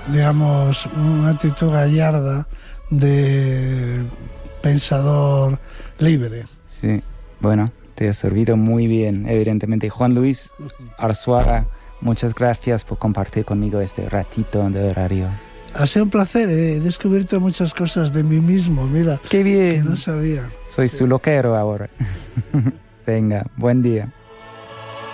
digamos, una actitud gallarda de pensador libre. Sí, bueno, te ha servido muy bien, evidentemente. Juan Luis Arzuaga, muchas gracias por compartir conmigo este ratito de radio. Ha sido un placer, he descubierto muchas cosas de mí mismo, mira. ¡Qué bien! Que no sabía. Soy su loquero ahora. Venga, buen día.